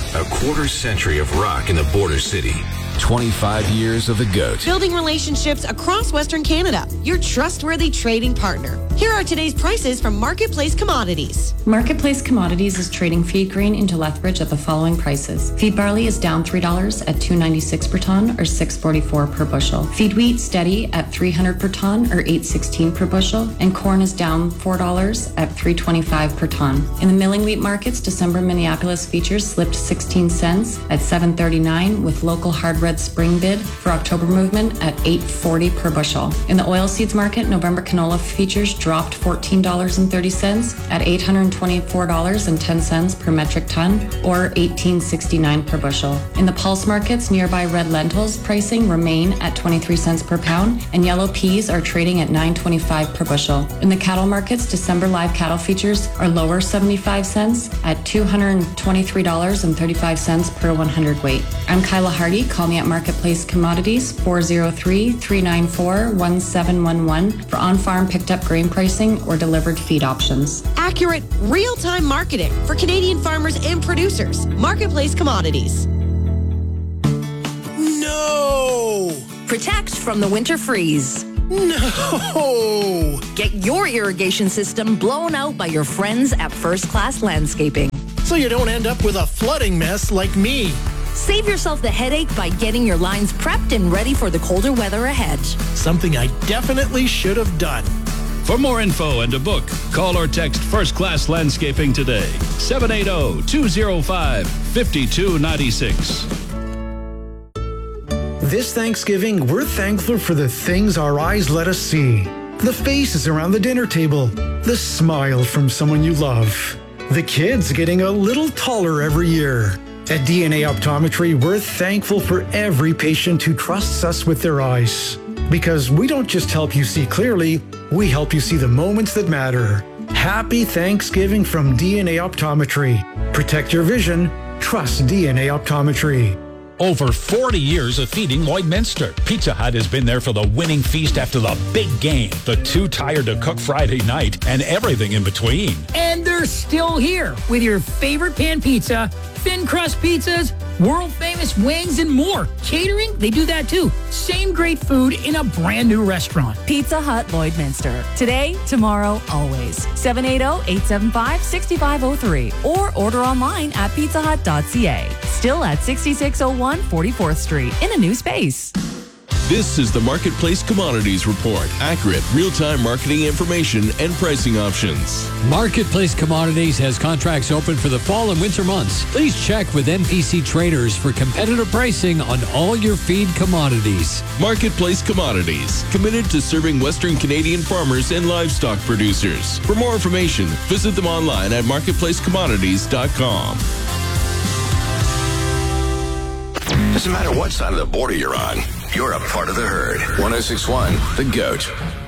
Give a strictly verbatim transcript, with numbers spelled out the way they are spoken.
A quarter century of rock in the border city. twenty-five years of the GOAT. Building relationships across Western Canada. Your trustworthy trading partner. Here are today's prices from Marketplace Commodities. Marketplace Commodities is trading feed grain into Lethbridge at the following prices. Feed barley is down three dollars at two ninety-six per ton or six forty-four per bushel. Feed wheat steady at three hundred per ton or eight sixteen per bushel. And corn is down four dollars at three twenty-five per ton. In the milling wheat markets, December Minneapolis futures slipped sixteen cents at seven thirty-nine with local hard red spring bid for October movement at eight forty per bushel. In the oilseeds market, November canola futures dropped fourteen dollars and thirty cents at eight hundred twenty-four dollars and ten cents per metric ton or eighteen sixty-nine per bushel. In the pulse markets, nearby red lentils pricing remain at twenty-three cents per pound and yellow peas are trading at nine twenty-five per bushel. In the cattle markets, December live cattle futures are lower seventy-five cents at two hundred twenty-three dollars and thirty-five cents per one hundred weight. I'm Kyla Hardy. Call me at Marketplace Commodities four oh three, three nine four, one seven one one for on-farm picked up grain pricing or delivered feed options. Accurate, real-time marketing for Canadian farmers and producers. Marketplace Commodities. No! Protect from the winter freeze. No! Get your irrigation system blown out by your friends at First Class Landscaping. So you don't end up with a flooding mess like me. Save yourself the headache by getting your lines prepped and ready for the colder weather ahead. Something I definitely should have done. For more info and to book, call or text First Class Landscaping today. seven eight zero, two zero five, five two nine six. This Thanksgiving, we're thankful for the things our eyes let us see. The faces around the dinner table. The smile from someone you love. The kids getting a little taller every year. At D N A Optometry, we're thankful for every patient who trusts us with their eyes. Because we don't just help you see clearly, we help you see the moments that matter. Happy Thanksgiving from D N A Optometry. Protect your vision. Trust D N A Optometry. Over forty years of feeding Lloydminster. Pizza Hut has been there for the winning feast after the big game, the too tired to cook Friday night, and everything in between. And they're still here with your favorite pan pizza, thin crust pizzas, world famous wings, and more. Catering, they do that too. Same great food in a brand new restaurant. Pizza Hut Lloydminster. Today, tomorrow, always. seven eight zero, eight seven five, six five zero three or order online at pizza hut dot c a. Still at sixty-six oh one forty-fourth Street in a new space. This is the Marketplace Commodities Report. Accurate, real-time marketing information and pricing options. Marketplace Commodities has contracts open for the fall and winter months. Please check with M P C Traders for competitive pricing on all your feed commodities. Marketplace Commodities, committed to serving Western Canadian farmers and livestock producers. For more information, visit them online at marketplace commodities dot com. Doesn't matter what side of the border you're on, you're a part of the herd. one oh six point one, The GOAT.